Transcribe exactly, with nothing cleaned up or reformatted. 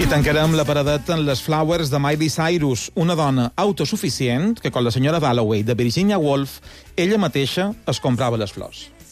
I tancarem la paradeta en les Flowers de Miley Cyrus, una dona autosuficient que, com la senyora Dalloway de Virginia Woolf, ella mateixa es comprava les flors.